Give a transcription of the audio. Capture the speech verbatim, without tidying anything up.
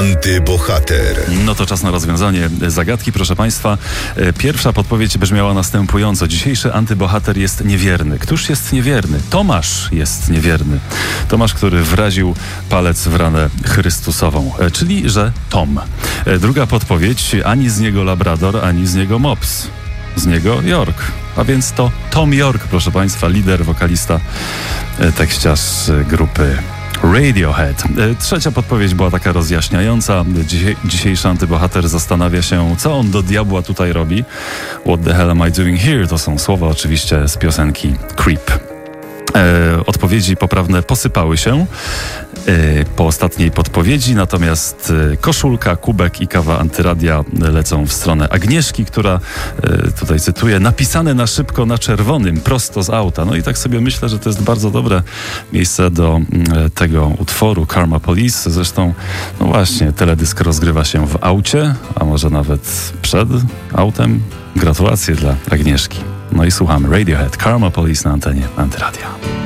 Antybohater. No to czas na rozwiązanie zagadki, proszę Państwa. Pierwsza podpowiedź brzmiała następująco. Dzisiejszy antybohater jest niewierny. Któż jest niewierny? Tomasz jest niewierny. Tomasz, który wraził palec w ranę Chrystusową, czyli że Tom. Druga podpowiedź. Ani z niego Labrador, ani z niego Mops. Z niego York. A więc to Tom York, proszę Państwa, lider, wokalista, tekściarz grupy Radiohead. Trzecia podpowiedź była taka rozjaśniająca. Dzisiaj, dzisiejszy antybohater zastanawia się, co on do diabła tutaj robi. What the hell am I doing here? To są słowa oczywiście z piosenki Creep. E, odpowiedzi poprawne posypały się e, po ostatniej podpowiedzi, natomiast e, koszulka, kubek i kawa Antyradia lecą w stronę Agnieszki, która, e, tutaj cytuję, napisane na szybko na czerwonym, prosto z auta. No i tak sobie myślę, że to jest bardzo dobre miejsce do e, tego utworu Karma Police. Zresztą, no właśnie, teledysk rozgrywa się w aucie, a może nawet przed autem. Gratulacje dla Agnieszki. No i słuchamy Radiohead, Karma Police na antenie Antyradia.